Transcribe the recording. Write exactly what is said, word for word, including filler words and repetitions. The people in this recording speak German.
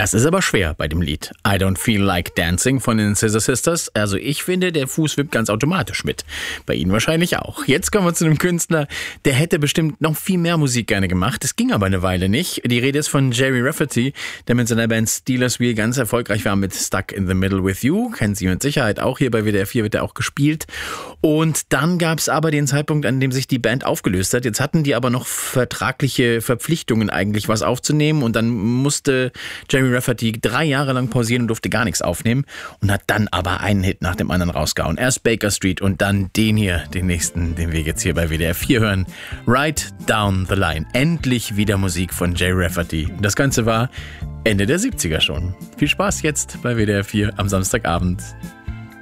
Das ist aber schwer bei dem Lied I Don't Feel Like Dancing von den Scissor Sisters. Also ich finde, der Fuß wippt ganz automatisch mit. Bei Ihnen wahrscheinlich auch. Jetzt kommen wir zu einem Künstler, der hätte bestimmt noch viel mehr Musik gerne gemacht. Es ging aber eine Weile nicht. Die Rede ist von Gerry Rafferty, der mit seiner Band Steelers Wheel ganz erfolgreich war mit Stuck in the Middle with You. Kennen Sie mit Sicherheit auch. Hier bei W D R vier wird er auch gespielt. Und dann gab es aber den Zeitpunkt, an dem sich die Band aufgelöst hat. Jetzt hatten die aber noch vertragliche Verpflichtungen eigentlich, was aufzunehmen. Und dann musste Gerry Rafferty drei Jahre lang pausieren und durfte gar nichts aufnehmen und hat dann aber einen Hit nach dem anderen rausgehauen. Erst Baker Street und dann den hier, den nächsten, den wir jetzt hier bei W D R vier hören. Right Down the Line. Endlich wieder Musik von Gerry Rafferty. Das Ganze war Ende der siebziger schon. Viel Spaß jetzt bei W D R vier am Samstagabend.